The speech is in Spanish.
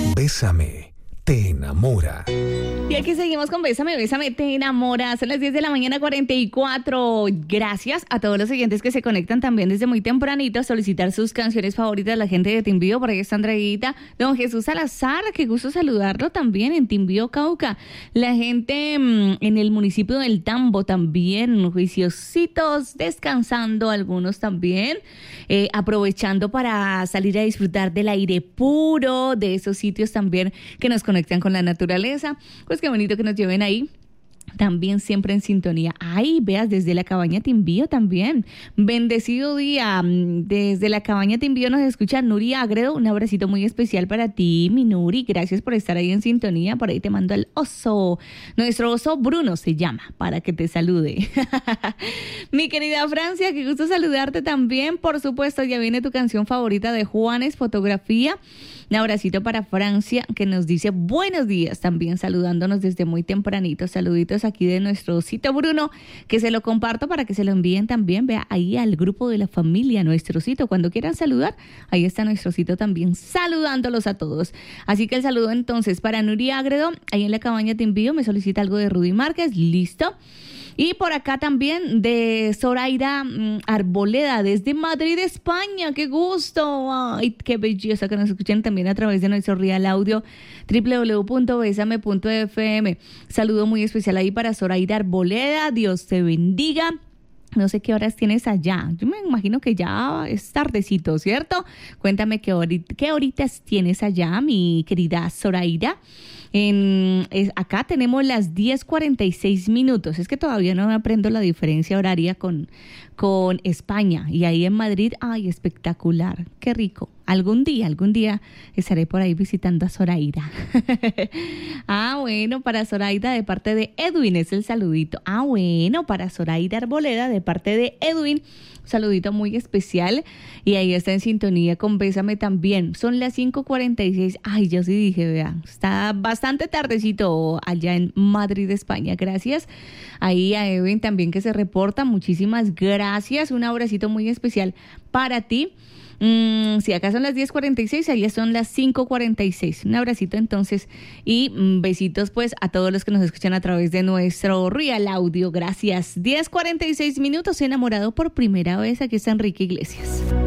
Bésame, te enamora. Y aquí seguimos con Bésame, Bésame, te enamora. Son las 10 de la mañana, 44. Gracias a todos los oyentes que se conectan también desde muy tempranito a solicitar sus canciones favoritas. La gente de Timbío, por ahí está Andreita. Don Jesús Salazar, qué gusto saludarlo también en Timbío, Cauca. La gente en el municipio del Tambo también, juiciositos, descansando algunos también. Aprovechando para salir a disfrutar del aire puro, de esos sitios también que nos conectan con la naturaleza. Pues qué bonito que nos lleven ahí. También siempre en sintonía. Ay, veas, desde la cabaña Timbío también. Bendecido día. Desde la cabaña Timbío nos escucha Nuri Agredo. Un abracito muy especial para ti, mi Nuri. Gracias por estar ahí en sintonía. Por ahí te mando al oso. Nuestro oso Bruno se llama, para que te salude. Mi querida Francia, qué gusto saludarte también. Por supuesto, ya viene tu canción favorita de Juanes, Fotografía. Un abracito para Francia, que nos dice buenos días, también saludándonos desde muy tempranito. Saluditos aquí de nuestro osito Bruno, que se lo comparto para que se lo envíen también. Vea ahí al grupo de la familia, nuestro osito. Cuando quieran saludar, ahí está nuestro osito también saludándolos a todos. Así que el saludo entonces para Nuri Agredo, ahí en la cabaña te envío. Me solicita algo de Rudy Márquez, listo. Y por acá también de Zoraida Arboleda, desde Madrid, España. ¡Qué gusto! ¡Ay, qué belleza que nos escuchen también a través de nuestro Real Audio, www.besame.fm. Saludo muy especial ahí para Zoraida Arboleda. Dios te bendiga. No sé qué horas tienes allá. Yo me imagino que ya es tardecito, ¿cierto? Cuéntame qué horitas tienes allá, mi querida Zoraida. Acá tenemos las 10:46. Es que todavía no me aprendo la diferencia horaria con España. Y ahí en Madrid, ¡ay, espectacular! ¡Qué rico! Algún día estaré por ahí visitando a Zoraida. Bueno, para Zoraida de parte de Edwin es el saludito. Bueno, para Zoraida Arboleda de parte de Edwin, un saludito muy especial. Y ahí está en sintonía con Bésame también. Son las 5:46. Ay, yo sí dije, vea, está bastante tardecito allá en Madrid, España. Gracias ahí a Edwin también que se reporta. Muchísimas gracias. Un abracito muy especial para ti. Si acá son las 10:46, allá son las 5:46. Un abracito entonces y besitos pues a todos los que nos escuchan a través de nuestro Real Audio. Gracias. 10:46, enamorado por primera vez. Aquí está Enrique Iglesias.